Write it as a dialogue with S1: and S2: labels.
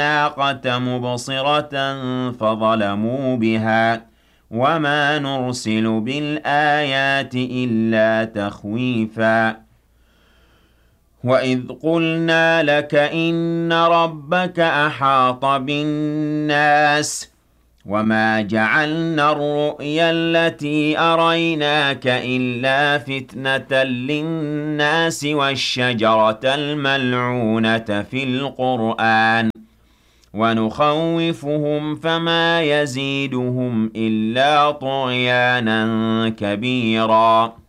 S1: الناقة مبصرة فظلموا بها وما نرسل بالآيات إلا تخويفا وإذ قلنا لك إن ربك أحاط بالناس وما جعلنا الرؤيا التي أريناك إلا فتنة للناس والشجرة الملعونة في القرآن ونخوفهم فما يزيدهم إلا طغيانا كبيرا